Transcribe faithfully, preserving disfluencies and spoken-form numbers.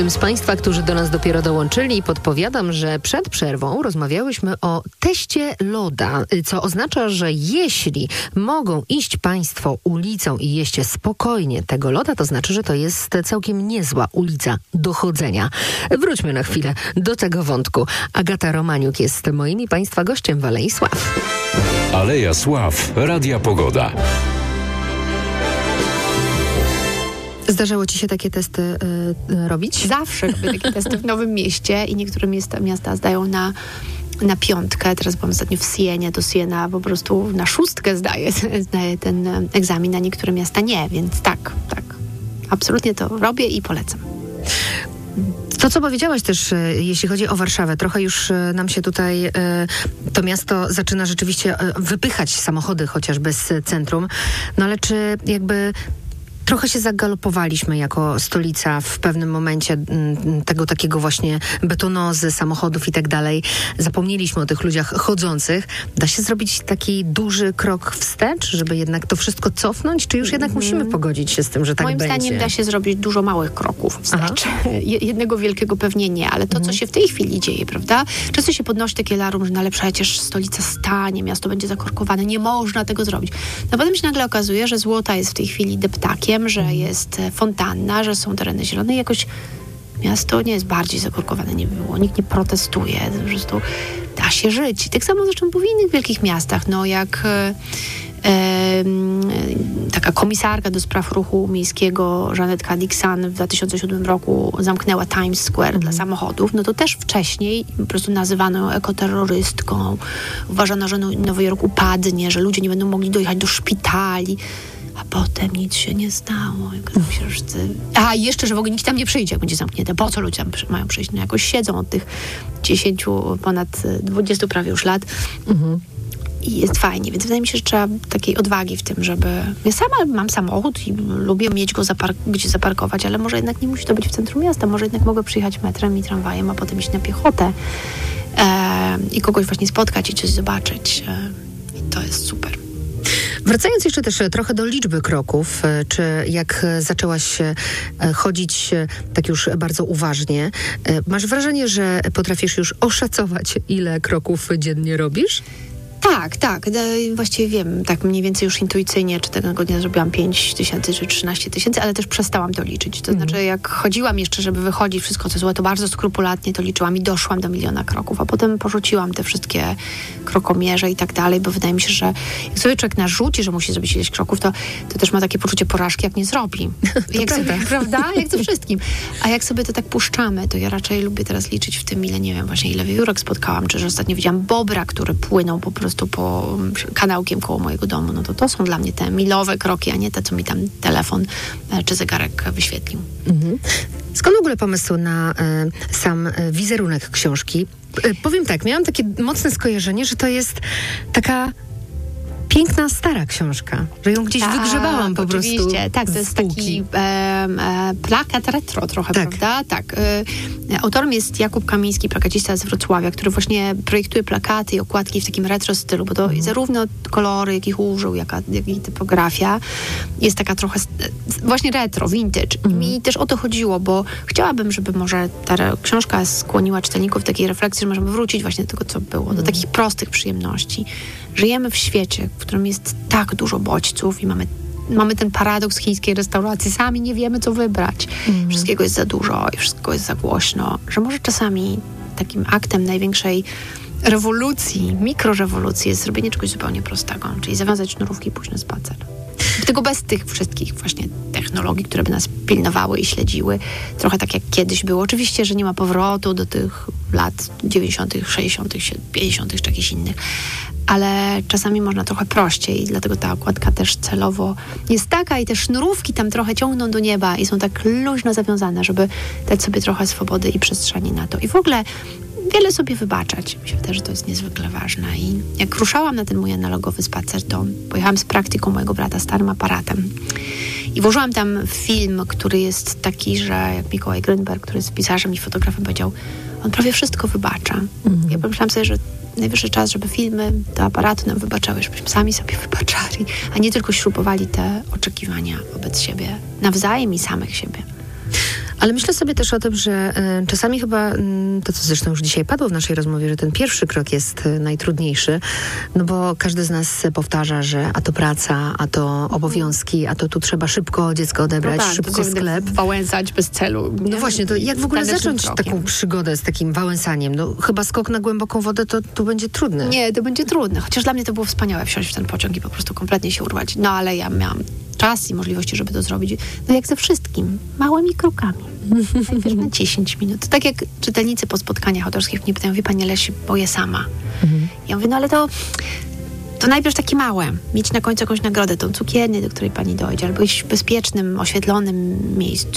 Tym z Państwa, którzy do nas dopiero dołączyli, podpowiadam, że przed przerwą rozmawiałyśmy o teście loda, co oznacza, że jeśli mogą iść Państwo ulicą i jeście spokojnie tego loda, to znaczy, że to jest całkiem niezła ulica do chodzenia. Wróćmy na chwilę do tego wątku. Agata Romaniuk jest moim i Państwa gościem w Alei Sław. Aleja Sław, Radia Pogoda. Zdarzało Ci się takie testy y, robić? Zawsze robię takie testy w Nowym Mieście i niektóre miasta, miasta zdają na, na piątkę. Teraz byłam ostatnio w Sienie, to Siena po prostu na szóstkę zdaje, zdaje ten egzamin, a niektóre miasta nie, więc tak, tak. Absolutnie to robię i polecam. To, co powiedziałaś też, jeśli chodzi o Warszawę, trochę już nam się tutaj to miasto zaczyna rzeczywiście wypychać samochody chociażby z centrum, no ale czy jakby trochę się zagalopowaliśmy jako stolica w pewnym momencie m, tego takiego właśnie betonozy, samochodów i tak dalej. Zapomnieliśmy o tych ludziach chodzących. Da się zrobić taki duży krok wstecz, żeby jednak to wszystko cofnąć? Czy już jednak mm. musimy pogodzić się z tym, że tak Moim będzie? Moim zdaniem da się zrobić dużo małych kroków wstecz. Jednego wielkiego pewnie nie, ale to, mm. co się w tej chwili dzieje, prawda? Często się podnosi takie alarm, że ale przecież stolica stanie, miasto będzie zakorkowane, nie można tego zrobić. No potem się nagle okazuje, że Złota jest w tej chwili deptakiem, że jest fontanna, że są tereny zielone i jakoś miasto nie jest bardziej zakorkowane, nie było. Nikt nie protestuje, po prostu da się żyć. I tak samo zresztą w innych wielkich miastach, no jak e, e, taka komisarka do spraw ruchu miejskiego Żanetka Dixon w dwa tysiące siódmym roku zamknęła Times Square mm. dla samochodów, no to też wcześniej po prostu nazywano ją ekoterrorystką. Uważano, że Nowy Jork upadnie, że ludzie nie będą mogli dojechać do szpitali. A potem nic się nie stało. Się, że... A jeszcze, że w ogóle nikt tam nie przyjdzie, jak będzie zamknięte. Po co ludzie tam mają przyjść? No jakoś siedzą od tych dziesięciu, ponad dwudziestu prawie już lat. Mhm. I jest fajnie. Więc wydaje mi się, że trzeba takiej odwagi w tym, żeby... Ja sama mam samochód i lubię mieć go zapar- gdzie zaparkować, ale może jednak nie musi to być w centrum miasta. Może jednak mogę przyjechać metrem i tramwajem, a potem iść na piechotę e, i kogoś właśnie spotkać i coś zobaczyć. E, I to jest super. Wracając jeszcze też trochę do liczby kroków, czy jak zaczęłaś chodzić tak już bardzo uważnie, masz wrażenie, że potrafisz już oszacować, ile kroków dziennie robisz? Tak, tak. Właściwie wiem, tak mniej więcej już intuicyjnie, czy tego dnia zrobiłam pięć tysięcy, czy trzynaście tysięcy, ale też przestałam to liczyć. To mm. znaczy, jak chodziłam jeszcze, żeby wychodzić wszystko co złe, to bardzo skrupulatnie to liczyłam i doszłam do miliona kroków, a potem porzuciłam te wszystkie krokomierze i tak dalej, bo wydaje mi się, że jak sobie człowiek narzuci, że musi zrobić ileś kroków, to, to też ma takie poczucie porażki, jak nie zrobi. jak prawda. Sobie, prawda? Jak ze wszystkim. A jak sobie to tak puszczamy, to ja raczej lubię teraz liczyć w tym, ile, nie wiem, właśnie ile wiewiórek spotkałam, czy że ostatnio widziałam bobra, który płynął po prostu po kanałkiem koło mojego domu, no to to są dla mnie te milowe kroki, a nie te, co mi tam telefon czy zegarek wyświetlił. Mhm. Skąd w ogóle pomysł na y, sam y, wizerunek książki? Y, powiem tak, miałam takie mocne skojarzenie, że to jest taka piękna, stara książka, że ją gdzieś tak, wygrzebałam po oczywiście. prostu. Tak, to jest taki e, e, plakat retro trochę, tak. Prawda? Tak. E, autorem jest Jakub Kamiński, plakacista z Wrocławia, który właśnie projektuje plakaty i okładki w takim retro stylu, bo to mm. zarówno kolory, jakich użył, jaka, jak i typografia jest taka trochę właśnie retro, vintage. Mm. Mi też o to chodziło, bo chciałabym, żeby może ta książka skłoniła czytelników do takiej refleksji, że możemy wrócić właśnie do tego, co było, mm. do takich prostych przyjemności. Żyjemy w świecie, w którym jest tak dużo bodźców i mamy, mamy ten paradoks chińskiej restauracji. Sami nie wiemy, co wybrać. Mm. Wszystkiego jest za dużo i wszystko jest za głośno. Że może czasami takim aktem największej rewolucji, mikrorewolucji jest zrobienie czegoś zupełnie prostego. Czyli zawiązać sznurówki i pójść na spacer. Tylko bez tych wszystkich właśnie technologii, które by nas pilnowały i śledziły. Trochę tak jak kiedyś było. Oczywiście, że nie ma powrotu do tych lat dziewięćdziesiątych, sześćdziesiątych, pięćdziesiątych czy jakichś innych. Ale czasami można trochę prościej i dlatego ta okładka też celowo jest taka i te sznurówki tam trochę ciągną do nieba i są tak luźno zawiązane, żeby dać sobie trochę swobody i przestrzeni na to. I w ogóle wiele sobie wybaczać. Myślę też, że to jest niezwykle ważne. I jak ruszałam na ten mój analogowy spacer, to pojechałam z praktyką mojego brata starym aparatem. I włożyłam tam film, który jest taki, że jak Mikołaj Grünberg, który jest pisarzem i fotografem, powiedział, on prawie wszystko wybacza. Mhm. Ja pomyślałam sobie, że najwyższy czas, żeby filmy, te aparaty nam wybaczały, żebyśmy sami sobie wybaczali, a nie tylko śrubowali te oczekiwania wobec siebie nawzajem i samych siebie. Ale myślę sobie też o tym, że y, czasami chyba, y, to co zresztą już dzisiaj padło w naszej rozmowie, że ten pierwszy krok jest y, najtrudniejszy, no bo każdy z nas powtarza, że a to praca, a to obowiązki, a to tu trzeba szybko dziecko odebrać, no tak, szybko sklep. Wałęsać bez celu. No właśnie, to jak w ogóle zacząć krokiem. taką przygodę z takim wałęsaniem? No chyba skok na głęboką wodę to, to będzie trudny. Nie, to będzie trudne. Chociaż dla mnie to było wspaniałe wsiąść w ten pociąg i po prostu kompletnie się urwać. No ale ja miałam czas i możliwości, żeby to zrobić. No jak ze wszystkim, małymi krokami. Najpierw na dziesięć minut. Tak jak czytelnicy po spotkaniach autorskich mnie pytają, wie pani, ale ja się boję sama. Mhm. Ja mówię, no ale to to najpierw takie małe. Mieć na końcu jakąś nagrodę, tą cukiernię, do której pani dojdzie, albo iść w bezpiecznym, oświetlonym miejscu.